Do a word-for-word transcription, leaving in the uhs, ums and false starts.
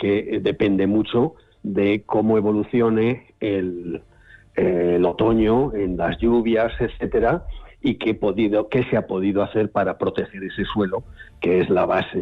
que depende mucho de cómo evolucione el, eh, el otoño en las lluvias, etcétera, y qué, podido, qué se ha podido hacer para proteger ese suelo, que es la base